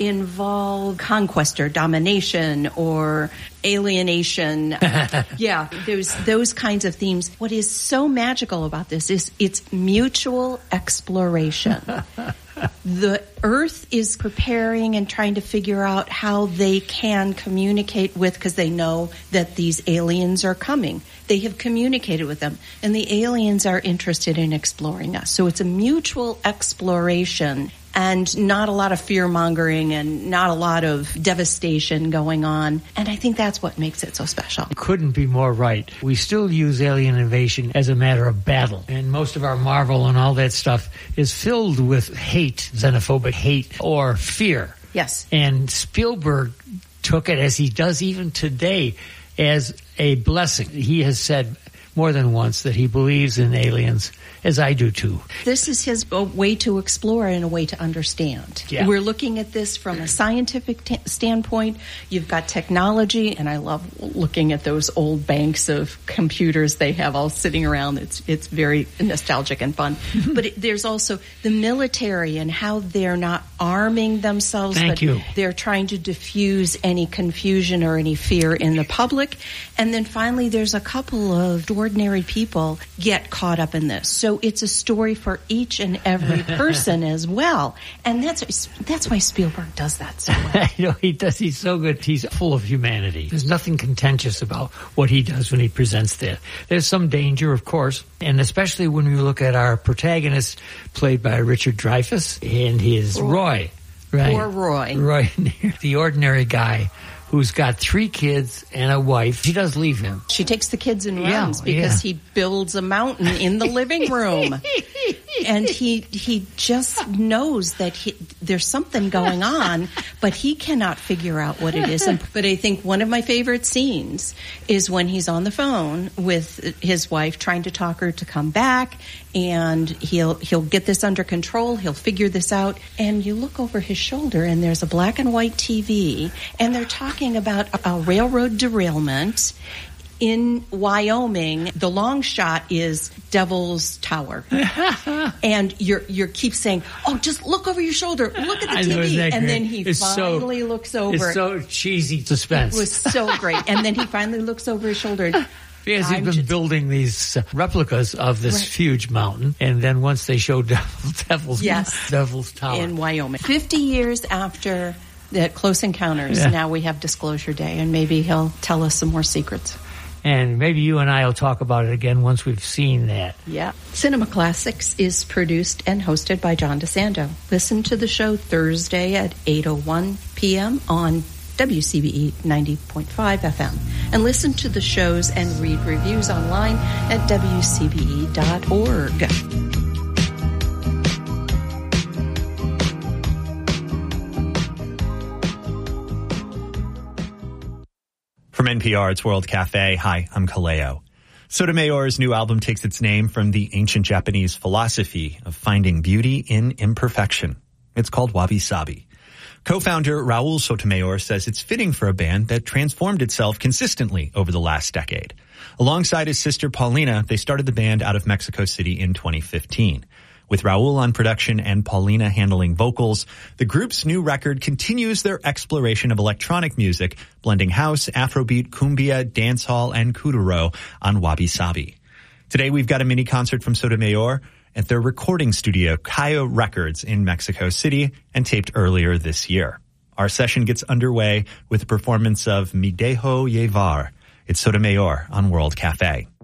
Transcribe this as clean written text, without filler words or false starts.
involve conquest or domination or alienation. Yeah, there's those kinds of themes. What is so magical about this is it's mutual exploration. The Earth is preparing and trying to figure out how they can communicate with, because they know that these aliens are coming. They have communicated with them, and the aliens are interested in exploring us. So it's a mutual exploration and not a lot of fear-mongering and not a lot of devastation going on. And I think that's what makes it so special. Couldn't be more right. We still use alien invasion as a matter of battle. And most of our Marvel and all that stuff is filled with hate, xenophobic hate, or fear. Yes. And Spielberg took it, as he does even today, as a blessing. He has said more than once that he believes in aliens, as I do too. This is his way to explore and a way to understand. Yeah. We're looking at this from a scientific standpoint. You've got technology, and I love looking at those old banks of computers they have all sitting around. It's very nostalgic and fun. But there's also the military and how they're not arming themselves, they're trying to diffuse any confusion or any fear in the public. And then finally, there's a couple of ordinary people get caught up in this. So it's a story for each and every person as well. And that's why Spielberg does that so well. I know he does. He's so good. He's full of humanity. There's nothing contentious about what he does when he presents that. There's some danger, of course, and especially when we look at our protagonist, played by Richard Dreyfuss, and his Roy. Right. Poor Roy. Roy, the ordinary guy who's got 3 kids and a wife. She does leave him. She takes the kids and runs because he builds a mountain in the living room. And he just knows that there's something going on, but he cannot figure out what it is. But I think one of my favorite scenes is when he's on the phone with his wife trying to talk her to come back, and he'll get this under control. He'll figure this out. And you look over his shoulder, and there's a black and white TV, and they're talking about a railroad derailment in Wyoming. The long shot is Devil's Tower. And you keep saying, oh, just look over your shoulder. Look at the TV. And then he finally looks over. It's so cheesy suspense. It was so great. And then he finally looks over his shoulder. Because he's been building these replicas of this huge mountain. And then once they show Devil's Tower in Wyoming. 50 years after the Close Encounters, now we have Disclosure Day. And maybe he'll tell us some more secrets. And maybe you and I will talk about it again once we've seen that. Yeah. Cinema Classics is produced and hosted by John DeSando. Listen to the show Thursday at 8:01 p.m. on WCBE 90.5 FM. And listen to the shows and read reviews online at WCBE.org. From NPR, it's World Cafe. Hi, I'm Kaleo. Sotomayor's new album takes its name from the ancient Japanese philosophy of finding beauty in imperfection. It's called Wabi Sabi. Co-founder Raul Sotomayor says it's fitting for a band that transformed itself consistently over the last decade. Alongside his sister Paulina, they started the band out of Mexico City in 2015. With Raul on production and Paulina handling vocals, the group's new record continues their exploration of electronic music, blending house, Afrobeat, cumbia, dancehall, and kuduro on Wabi Sabi. Today we've got a mini concert from Sotomayor at their recording studio, Cayo Records in Mexico City, and taped earlier this year. Our session gets underway with a performance of Mi Dejo Llevar. It's Sotomayor on World Cafe.